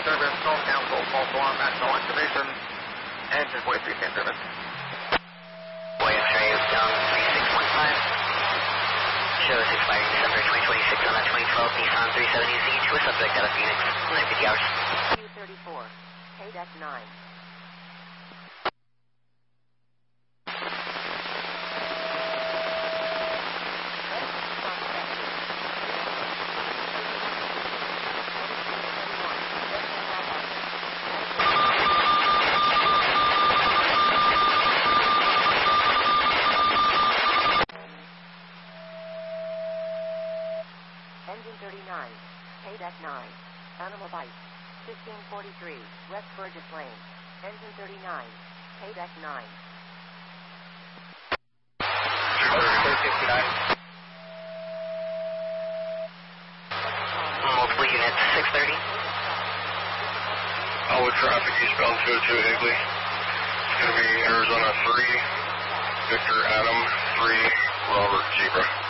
service, call council, false alarm, national activation, engine 43 10 service. Williams Radio down 3615. Shows expiring December 2026 on that 2012 Nissan 370Z to a subject out of Phoenix. 950 hours. Q34, KDEC 9. Engine 39, KDEC 9, Animal Bite, 1543, West Burgess Lane. Engine 39, KDEC 9. 259. Multiple units, 630. All with traffic eastbound 202 Higley. It's going to be Arizona 3, Victor Adam 3, Robert Zebra.